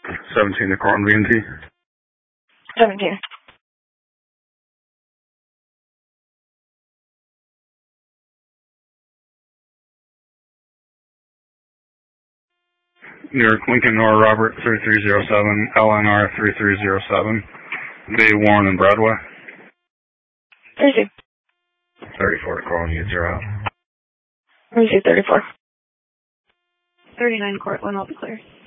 17 to Carlton VNT. 17. New York Lincoln Nor Robert 3307, LNR 3307, Bay Warren and Broadway. 32. 34 to Carlton, you're out. 34. 39 Cortland, all clear.